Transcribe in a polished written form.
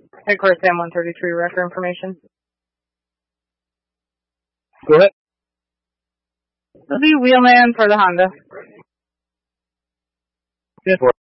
Headquarters Sam 133 record information. Go ahead. It'll be Wheelman for the Honda. 10-4.